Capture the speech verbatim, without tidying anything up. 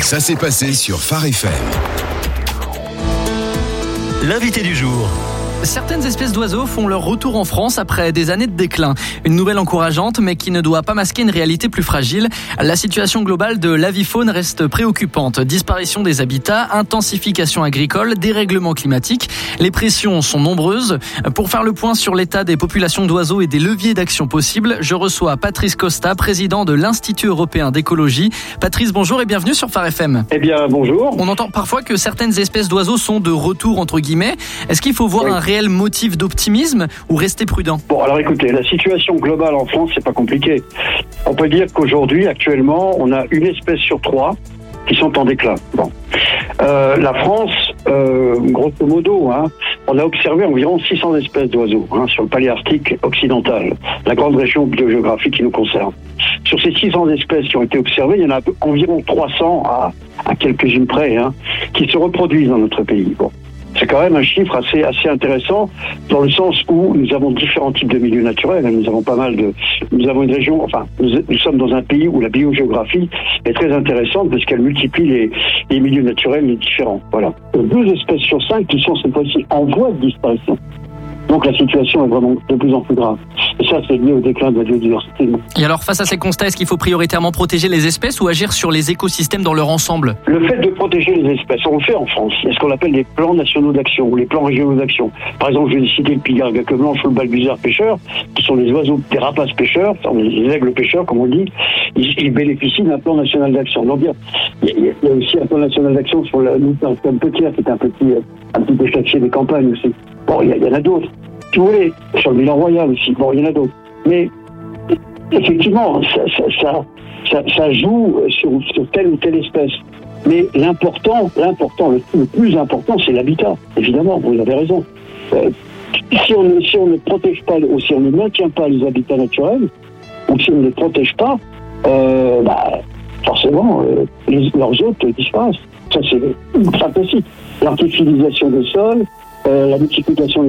Ça s'est passé sur Phare F M. L'invité du jour. Certaines espèces d'oiseaux font leur retour en France après des années de déclin. Une nouvelle encourageante, mais qui ne doit pas masquer une réalité plus fragile. La situation globale de l'avifaune reste préoccupante. Disparition des habitats, intensification agricole, dérèglement climatique. Les pressions sont nombreuses. Pour faire le point sur l'état des populations d'oiseaux et des leviers d'action possibles, je reçois Patrice Costa, président de l'Institut européen d'écologie. Patrice, bonjour et bienvenue sur Phare F M. Eh bien, bonjour. On entend parfois que certaines espèces d'oiseaux sont de retour, entre guillemets. Est-ce qu'il faut voir oui. un réel motif d'optimisme ou rester prudent? Bon, alors écoutez, la situation globale en France, c'est pas compliqué. On peut dire qu'aujourd'hui, actuellement, on a une espèce sur trois qui sont en déclin. Bon. Euh, la France, euh, grosso modo, hein, on a observé environ six cents espèces d'oiseaux hein, sur le paléarctique occidental, la grande région biogéographique qui nous concerne. Sur ces six cents espèces qui ont été observées, il y en a environ trois cents à, à quelques-unes près hein, qui se reproduisent dans notre pays. Bon. C'est quand même un chiffre assez assez intéressant dans le sens où nous avons différents types de milieux naturels. Nous avons pas mal de, nous avons une région, enfin, nous, nous sommes dans un pays où la biogéographie est très intéressante parce qu'elle multiplie les, les milieux naturels les différents. Voilà. Deux espèces sur cinq qui sont cette fois-ci en voie de disparition. Donc la situation est vraiment de plus en plus grave. Et ça, c'est lié au déclin de la biodiversité. Et alors, face à ces constats, est-ce qu'il faut prioritairement protéger les espèces ou agir sur les écosystèmes dans leur ensemble? Le fait de protéger les espèces, on le fait en France. Il y a ce qu'on appelle les plans nationaux d'action ou les plans régionaux d'action. Par exemple, je vais citer le pigargue à queue blanche ou le balbuzard pêcheur, qui sont des oiseaux, des rapaces pêcheurs, des aigles pêcheurs, comme on dit. Ils, ils bénéficient d'un plan national d'action. Donc, il y, a, il y a aussi un plan national d'action sur la lutte petit-tiers, qui est un petit, un petit échassier des campagnes aussi. Bon, il y, il y en a d'autres. Si vous voulez, sur le bilan royal aussi. Bon, il y en a d'autres. Mais, effectivement, ça, ça, ça, ça, ça joue sur, sur telle ou telle espèce. Mais l'important, l'important, le, le plus important, c'est l'habitat. Évidemment, vous avez raison. Euh, si, on, si on ne protège pas, ou si on ne maintient pas les habitats naturels, ou si on ne les protège pas, euh, bah, forcément, euh, les, leurs hôtes disparaissent. Ça, c'est ultra précis. L'artificialisation des sols, euh, la multiplication